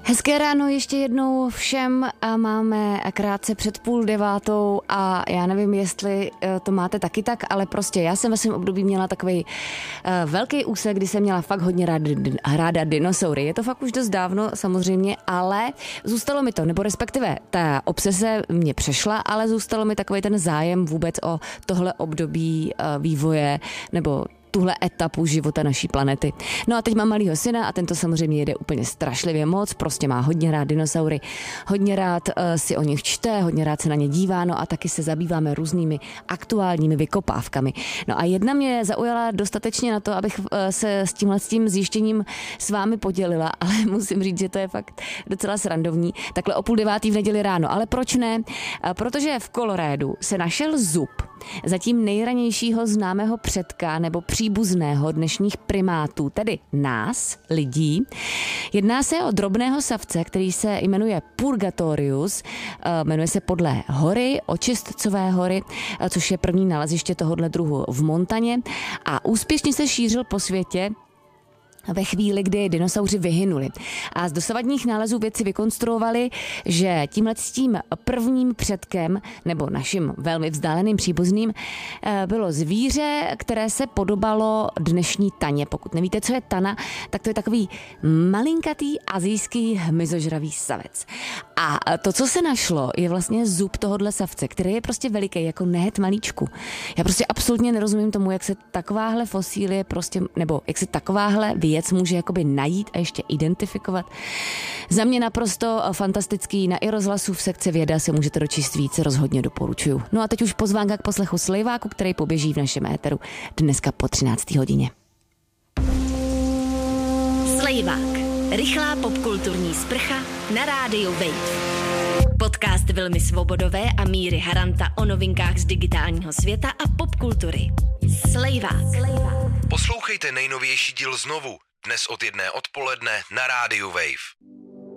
Hezké ráno ještě jednou všem a máme krátce před 8:30 a já nevím, jestli to máte taky tak, ale prostě já jsem ve svém období měla takový velký úsek, kdy jsem měla fakt hodně ráda dinosaury. Je to fakt už dost dávno samozřejmě, ale zůstalo mi to, nebo respektive ta obsese mě přešla, ale zůstalo mi takový ten zájem vůbec o tohle období vývoje nebo tuhle etapu života naší planety. No a teď mám malýho syna a ten to samozřejmě jede úplně strašlivě moc, prostě má hodně rád dinosaury, hodně rád si o nich čte, hodně rád se na ně dívá, no a taky se zabýváme různými aktuálními vykopávkami. No a jedna mě zaujala dostatečně na to, abych se s tím zjištěním s vámi podělila, ale musím říct, že to je fakt docela srandovní. Takhle o 8:30 v neděli ráno, ale proč ne? Protože v Kolorédu se našel zub zatím nejranějšího známého předka nebo příbuzného dnešních primátů, tedy nás, lidí. Jedná se o drobného savce, který se jmenuje Purgatorius, jmenuje se podle hory, Očistcové hory, což je první naleziště tohohle druhu v Montaně a úspěšně se šířil po světě ve chvíli, kdy dinosauři vyhynuli. A z dosavadních nálezů vědci vykonstruovali, že tímhletím prvním předkem, nebo naším velmi vzdáleným příbuzným, bylo zvíře, které se podobalo dnešní taně. Pokud nevíte, co je tana, tak to je takový malinkatý asijský hmyzožravý savec. A to, co se našlo, je vlastně zub tohohle savce, který je prostě veliký, jako nehet malíčku. Já prostě absolutně nerozumím tomu, jak se takováhle fosílie prostě, nebo jak se takováhle věc může jakoby najít a ještě identifikovat. Za mě naprosto fantastický, na iRozhlasu v sekci věda si můžete dočíst více, rozhodně doporučuju. No a teď už pozvánka k poslechu Slejváku, který poběží v našem éteru dneska po 13. hodině. Slejvák. Rychlá popkulturní sprcha na rádiu Wave. Podcast Vilmy Svobodové a Míry Haranta o novinkách z digitálního světa a popkultury. Slejvák. Poslouchejte nejnovější díl znovu dnes od 1:00 odpoledne na rádiu Wave.